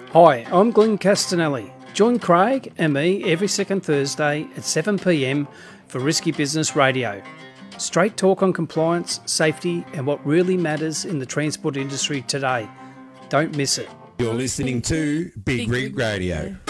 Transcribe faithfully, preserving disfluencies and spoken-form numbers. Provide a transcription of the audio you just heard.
Hi, I'm Glenn Castanelli. Join Craig and me every second Thursday at seven p m for Risky Business Radio. Straight talk on compliance, safety and what really matters in the transport industry today. Don't miss it. You're listening to Big, Big Rig Radio.